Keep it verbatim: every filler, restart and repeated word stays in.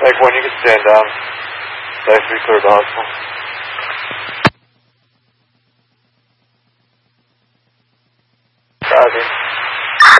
Like when you can stand down. Safely clear the hospital. Copy.